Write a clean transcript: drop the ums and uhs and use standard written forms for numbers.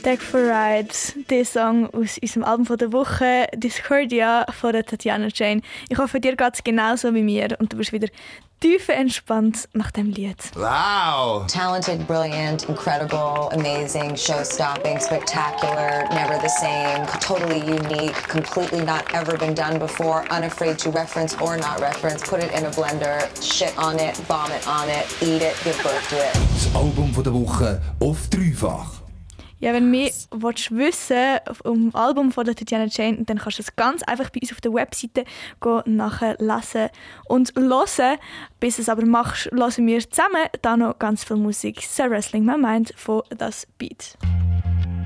Tag for Ride, der Song aus unserem Album von der Woche, Discordia von der Tatjana Jane. Ich hoffe, dir geht es genauso wie mir und du bist wieder tiefenentspannt nach dem Lied. Wow! Talented, brilliant, incredible, amazing, show-stopping, spectacular, never the same, totally unique, completely not ever been done before, unafraid to reference or not reference, put it in a blender, shit on it, vomit on it, eat it, give birth to it. Das Album von der Woche auf dreifach. Ja, wenn du mehr wissen vom Album von der Tatjana Jane, dann kannst du es ganz einfach bei uns auf der Webseite nachlesen und hören. Bis du es aber machst, hören wir zusammen da noch ganz viel Musik. «So Wrestling My Mind» von «Das Beat».